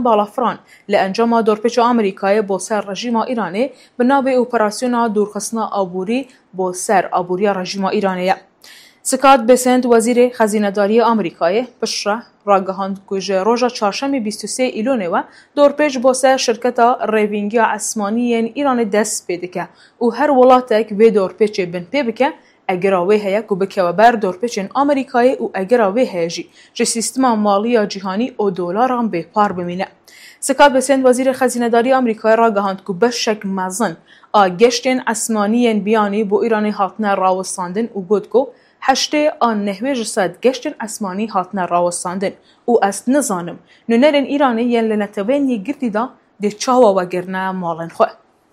بالافران لانجام دورپیچ آمریکای با سر رژیم ایرانی به نام اپراسیون دورخستنا آبوری با سر آبوری رژیم ایرانی. سکات بسنت وزیر خزینه داری آمریکای پشره راگهاند که روز چهارشنبه 23 ایلونه و دورپیچ با سر شرکت ریوینگی اسمانی ایران دست پیدا که او هر ولاتک و دورپیچ بن پی بکه اگر آوی هیا که بکه و بر دورپیچ آمریکایی او اگر آوی هیجی جه سیستم مالی جهانی او دلارم به پار بمینه. سکات بسنت وزیر خزینه داری آمریکای راگهاند که بشک مزن گشتین اسمانی بیانی با ایرانی هاتنه راوستاندن او گود که هشته آن نحوه جسد گشتن اسمانی هاتنه راوستاندن او از نزانم نونرین ایرانی ین لنتوینی گردی دا دی چاوا و گرنه مالن خواه.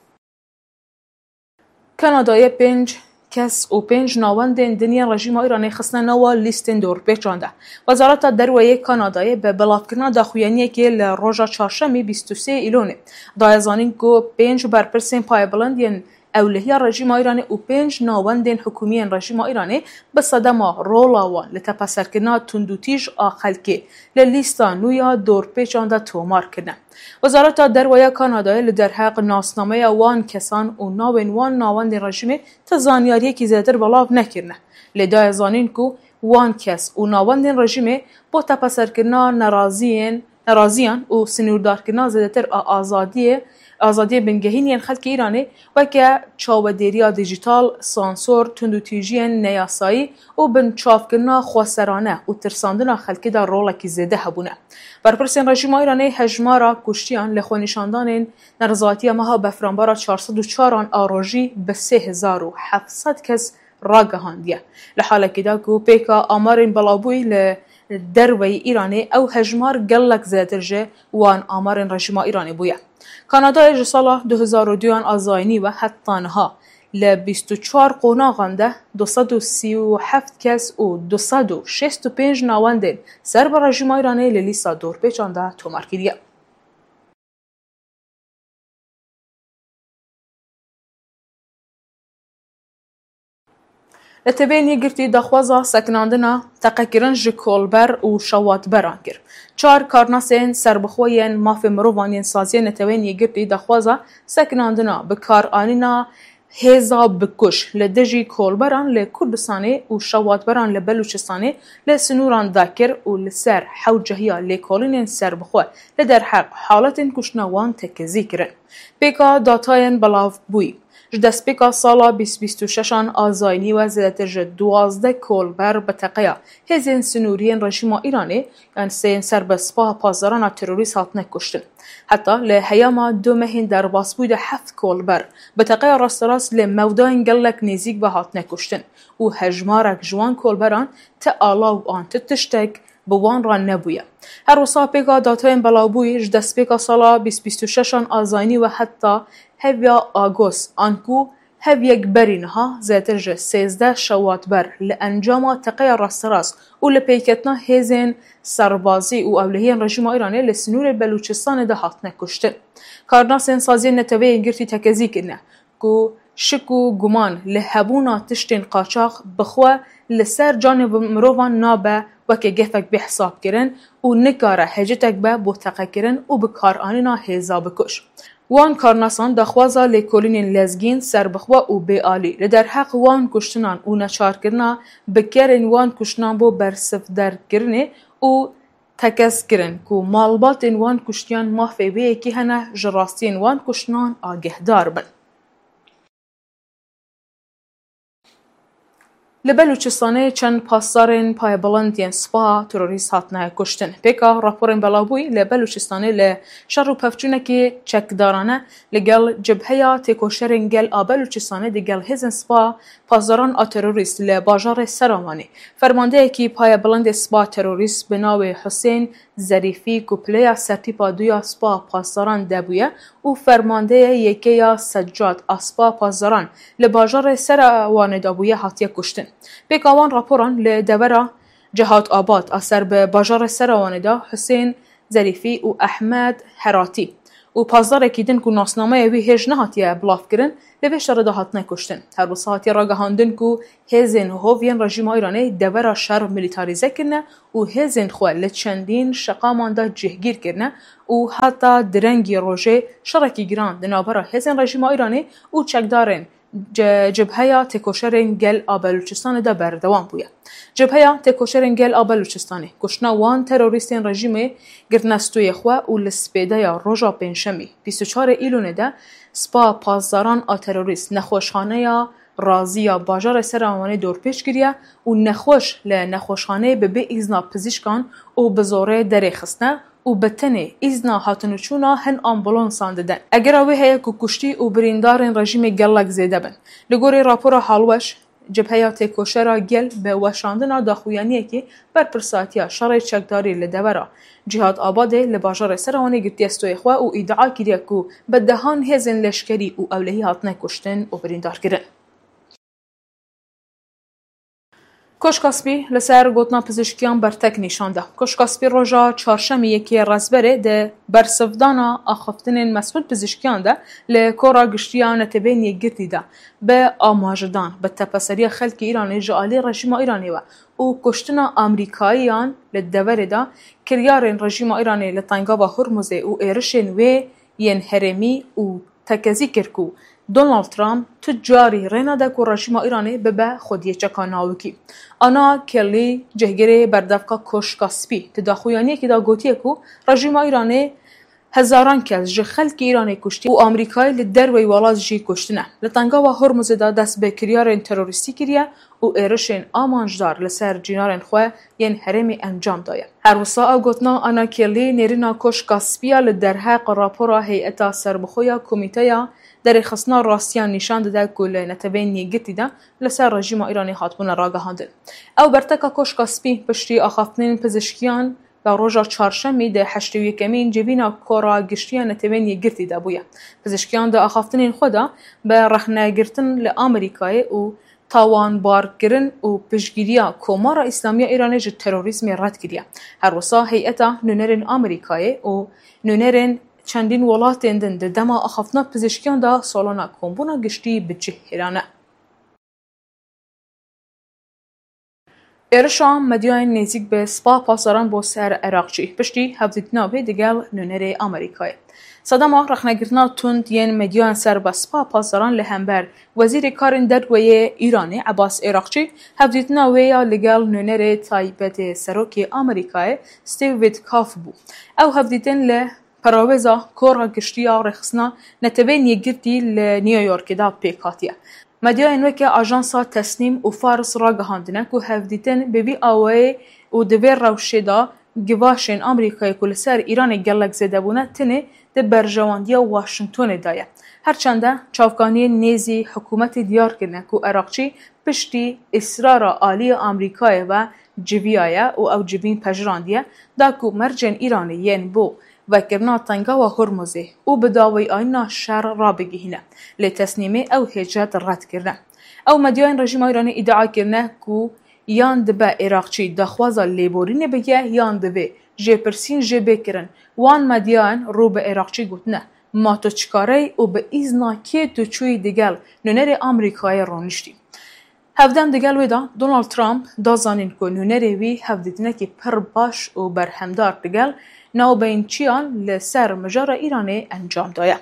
کانادای 5 کس و 5 ناوندین دنیا رژیم ایرانی خصنا نوا لیستن دورپیچانده. وزارت درویه کانادای به بلافکرنا داخویانیه که لروژا چهارشنبه 23 ایلونه دایزانین که 5 برپرسین پایبلند اولهی رژیم ایرانی و 5 ناوندین حکومی رژیم ایرانی به صدما رولاوان لتپسرکنا تندوتیج آخلکی للیستا نویا دورپیچانده تومار کنه. وزارت درویه کانادای لدرحق ناسنامه وان کسان و ناوین وان ناوندین رژیم تزانیاری که زیادر بلاو نکرنه. لدای زانین که وان کس و ناوندین رژیم با تپسرکنا نرازیان و سنوردارکنا زیادر آزادی بنگهینی خلق ایرانی و که چاودیریا دیجیتال سانسور تندوتیجی نیاسایی و بن چافکرنا خواسرانه و ترساندنا خلقی در رولکی زیده هبونه. برپرسین رژیم ایرانی هجمارا کشتیان لخونیشاندان نرزاتی ماها بفرانبارا 404 آروژی به 3700 کس راگهاندیه. لحاله که دا که پیکا آمارین بلابوی دروی ایرانی او هجمار گلک زیادرجه وان آمارین رژیم ایرانی بویه. کانادا جسال 2002 آزاینی و حتی نها ل 24 قوناغانده 237 کس و 265 ناوندین سر بر رژیم ایرانی لیستا دورپیچانده تومار کردیه. لتبینی گرتی دخوازا سکناندنا تقکرن جکولبر و شواتبران کرد. 4 کارناسین سربخوین مافی مروانین سازی نتبینی گرتی دخوازا سکناندنا بکار آنینا هزا بکش لدجی کولبران لکردستانی و شواتبران لبلوچستانی لسنوران ذاکر و لسر حوجهیا لکولین سربخوی لدر حق حالت کشنوان تکزی کرن. بیکا داتاین بلاف بوی. جدست بیکا سالا 2026 آزاینی و زیادتر 12 کولبر بتقیا هزین سنورین رژیم ایرانی یعنی سین سر به سپاه پاسداران تروریست هاتنه کشتن. حتی لحیاما 2 مهین در باس بوده 7 کولبر بتقیا راست لموداین گلک نزیک به هاتنه کشتن و هجمارک جوان کولبران تا آلا و آن تتشتک بوان را نبویه. هر وصا بیکا داتاین بلاوبوی جدست بیکا سالا 2026 آزاینی و حتی هفیا آگوست آنکو هفیک برینها زیادتر 13 شواتبر لانجام تقیا راست و لپیکتنا هزین سربازی و اولهی رژیم ایرانی لسنور بلوچستان ده هاتنه کشتن. کارناسین سازی نتوی انگرتی تکزی کنه که شکو گمان لحبونا تشتین قاچاق بخواه لسر جانب مروان نابه وکه گفک به حساب کرن و نکاره هجتک به بوتقه کرن و بکار آنینا هزا بکش. وان کارناسان دخوازا لیکولین لزگین سربخوا و بیالی لدر حق وان کشتنان و نچار کرنا بکرین وان کشتنان بو برسف در کرنه و تکس کرن که مالبات وان کشتیان مافی بیه که هنه جراستین وان کشتنان آگهدار بن. لبلوچستانه چند پاسدارین پایبلندین سپاه تروریست هاتنه کشتن. پیکا راپورین بلابوی لبلوچستانه لشر و پفچونه که چکدارانه لگل جبهه تکوشرین گل آبلوچستانه دیگل هزن سپاه پاسداران تروریست لباجار سرامانی. فرمانده که پایبلند سپاه تروریست به نام حسین ظریفی کوپلیا سرتیپا دویا سپاه پاسداران دبویه و فرمانده یکیا سجاد اسپاه پاسداران لباجار سرامانی دبویه هاتیه کشتن. پیکاوان راپوران لدورا جهات آباد اثر به باجار سروانده حسین ظریفی و احمد هراتی و پازدارێکی din ku nasnameya wî hêj nehatiye bilavkirin li vê şerê de hatine kuştin. Her wisa hatiye ragihandin ku hêzên hov yên rejîma Îranê devera şer milîtarîze kirine û hêzên xwe li çendîn şeqaman de cihgîr kirine û heta direngî rojê şerekî giran di navbera hêzên rejîma Îranê û çekdarên Cebheya Têkoşerên Gel a Belûçistanê de berdewam bûye. Cebheya Têkoşerên Gel a Belûçistanê kuştina wan terorîstên rejîmê girtine stûyê xwe û li spêdeya roja pênşemî 24 Îlûnê de spa pazdaran a terorîst nexweşxaneya Raziya bajarê Serêwanê dorpêç kiriye û nexweş li nexweşxaneyê bi bê îzna pizîşkan û bi zorê derê xistine û bi tenê îzna hatinûçûna hin ambulansan didin. Egera wê heye ku kuştî û birîndarên rejîmê gelek zêde bin. Li gorî rapora halweş, Cebheya Têkoşera Gel bi weşandina daxuyaniyekî berpirsatiya şerê çekdarî li devera Cihad Abadê li bajarê Serêwanê girtiye stûyê xwe û îdia kiriye ku bi dehan hêzên leşkerî û ewlehî hatine kuştin û birîndarkirin. Koşka Spî li ser gotina pizîşkiyan bertek nîşan da. Koşka Spî roja çarşemê yekê rezberê di bersivdana axiftinên mesûl pizîşkiyan de li kora giştiya netebên yekgirtî de bi amajedan bi tepeseriya xelkê Îranê ji alî rejîma Îranê ve û kuştina Amerîkayiyan li deverê de kiryarên rejîma Îranê li tengava Hormuzê û êrişên wê yên herêmî û tekezî kir ku Donald Trump tu carî rêna da ku rejîma Îranê bibe xwediyêçeka nawikî. Ana Kelly cihgirê berdevka Koşka Spî di daxuyaniyekî de gotiye ku rejîma Îranê hezaran kes ji xelkê Îranê kuştî û Amerîkayê li derwey welat jî kuştine. Li tengava Hormuzê de dest bi kiryarên terorîstî kiriye û êrişên amajdar li ser cînarên xwe yên herêmê encam daye. Her wisa ew gotina Ana Kelly nêrîna Koşka Spîya li derheq rapora heyeta serbixweya komîteya derêxistina rastiyan nîşan dide ku li netebên yekgirtî de li ser rejîma Îranê hatbûne ragihandin. Ew berteka Koşka Spî piştî axaftinên pizîşkiyan ya roja çarşemê de heştê û yekemîn civîna kora giştiya netebên yekgirtî de bûye. Pizîşkiyan di axaftinên xwe de bi rexnegirtin li Amerîkayê û tawanbarkirin û piştgiriya Komara İslamiya Îranê ji terorîzmê red kiriye. Her wisa heyeta nûnerên Amerîkayê û nûnerên çendîn welatên din di dema axaftina pizîşkiyan da salona kombûna giştî bi cih hêrane. Êrişa medyayên nêzik bi spa pasdaran bo ser Iraqçî piştî hevdîtina wê digel nûnerê Amerîkayê. Sedema rexnegirtina tund yên medyayan ser bi spa pasdaran li hember Wezîrê Karên Derweyê Îranê Abbas Araqçî hevdîtina wê ya li gel nûnerê taybetê Serokê Amerîkayê Steve Witkoff bû. Ew hevdîtin li perawêza kora giştiya rêxistina netebên yekgirtî li New Yorkê de pêk hatiye. Medyayên weke Ajansa Tesnîm û Fars ragihandine ku hevdîtin bi vî awayê û di vê rewşê de givaşên Amerîkayê ku li ser Îranê gelek zêdebûne tinê di berjewandiya Washingtonê de ye. Herçende çavkaniyên nêzî hikûmetê diyar kirine ku Iraqçî piştî îsrara alîya Amerîkayê ve civiyaye û ew civîn pejrandiye da ku mercên Îranê yên bo vekirina tengava Hormuzê û bi daweyayîna şer rabigihîne. Lê Tesnîmê ew hêcet red kirine. Ew medyayên rejîma Îranê îdia kirine ku yan dibe Iraqçî daxwaza lêborînê bike yan divê jêpirsîn jê bêkirin. Wan medyayan rû bi Iraqçî gotine ma tu çikareyî û bi îzna kê tu çûyî digel nûnerê Amerîkayê roniştî. Hevdem digel wê de Donald Trump da zanîn ku nûnerê wî hevdîtinekî pir baş û berhemdar digel navbeyinçiyan li ser mijara Îranê encam daye.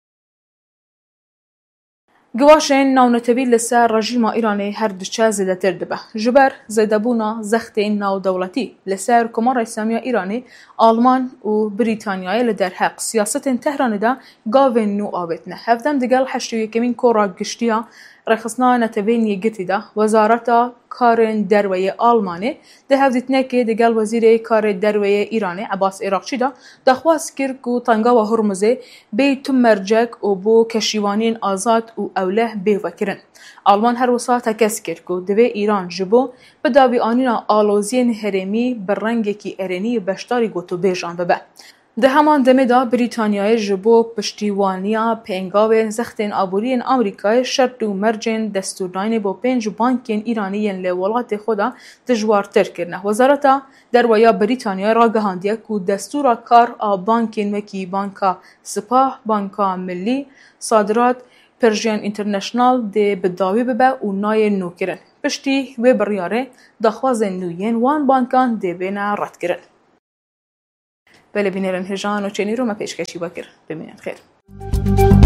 Givaşên navnetevî li ser rejîma Îranê her diçe zêdetir dibe. Ji ber zêdebûna zextên navdewletî li ser Komara İslamiya Îranê, Alman û Brîtanyayê li derheq siyasetên Tehranê de gavên nû avêtine. Hevdem digel heştê û yekemîn kora giştiya rêxistina netebên yekgirtî de Wezareta Karên Derweyê Almanê di hevdîtinekê digel Wezîrê Karê Derweyê Îranê Abbas Araqçî de daxwaz kir ku tengava Hormuzê bê tu mercek û bo keşîvaniyên azad û ewleh bê vekirin. Alman her wisa tekez kir ku divê Îran ji bo bi dawîanîna aloziyên herêmî bi rengekî erênî beşdarî gotûbêjan bibe. ده همان دمه دا بریتانیای جبو پشتیوانیا پنگاوین زختین آبورین آمریکای شرط و مرجین دستورداین با 5 بانکین ایرانیین لولات خدا دجوارتر کرنه. وزارتا دروایا بریتانیا را گهاندیه که دستورا کار بانکین وکی بانکا سپاه، بانکا ملی، صادرات پرژین اینترنشنال ده بداوی ببه و نای نو کرن. پشتی و بریاره دخوازن نوین وان بانکان ده بینه رد کرن. بله بینیرن هجان و چنی رو ما پیشکشی بکر. ببینید خیر.